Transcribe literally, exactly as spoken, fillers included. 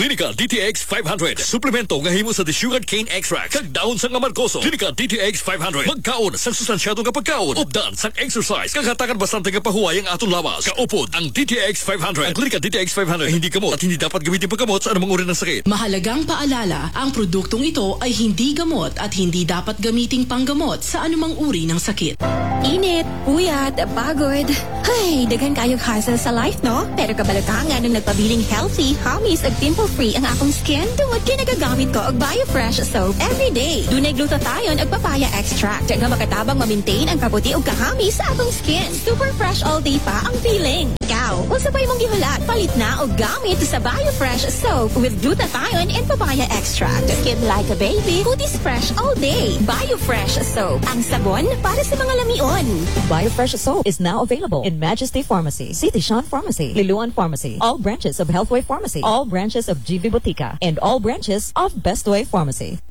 Clinica D T X five hundred. Suplemento nga himo sa sugar cane extract kag daon sang amargoso. Clinica D T X five hundred. Magkaon sang sustansyado nga pagkaon. Updan sang exercise kag hatagan bastante nga pahuway ang aton lawas. Kaupod ang D T X five hundred. Ang Clinica D T X five hundred ay hindi gamot at hindi dapat gamitin paggamot sa anumang uri ng sakit. Mahalagang paalala, ang produktong ito ay hindi gamot at hindi dapat gamiting panggamot sa anumang uri ng sakit. Init, puyat, pagod. Ay, daghan kayong hassle sa life, no? Pero kabalutangan nung nagpabiling healthy, hamis ag pimple-free ang akong skin, tungod kinagagamit ko og BioFresh soap every day. Dunay glutathione ag papaya extract nga makatabang ma-maintain ang kabuti ug kahamis sa akong skin. Super fresh all day pa ang feeling. Ikaw, kung sabay mong gihulat, palit na og gamit sa BioFresh soap with glutathione and papaya extract. Skin like a baby, kutis fresh all day. BioFresh soap, ang sabon para sa mga lamion. BioFresh soap is now available in Majesty Pharmacy, City Sean Pharmacy, Liluan Pharmacy, all branches of Healthway Pharmacy, all branches of G V Botica, and all branches of Bestway Pharmacy.